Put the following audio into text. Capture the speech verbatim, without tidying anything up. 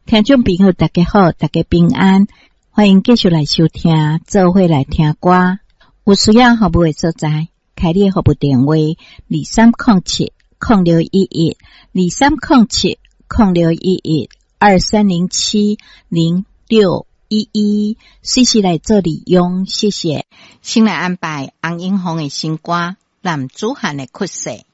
听众朋友大家好，大家平安，欢迎继续来收听，做伙来听歌。有需要服务的所在，开立服务电话二三零七零六一一二三零七零六一一二三零七零六一一，随时来做利用，谢谢。先来安排洪英红的新歌《男子汉的曲折》。